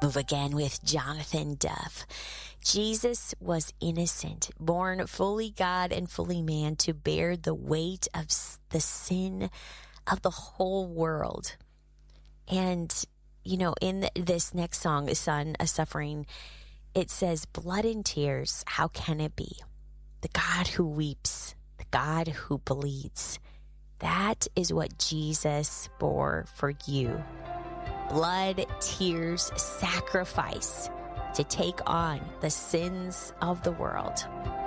Move again with Jonathan Duff. Jesus was innocent, born fully God and fully man to bear the weight of the sin of the whole world. And, you know, in this next song, Son of Suffering, it says, blood and tears, how can it be? The God who weeps, the God who bleeds. That is what Jesus bore for you. Blood, tears, sacrifice to take on the sins of the world.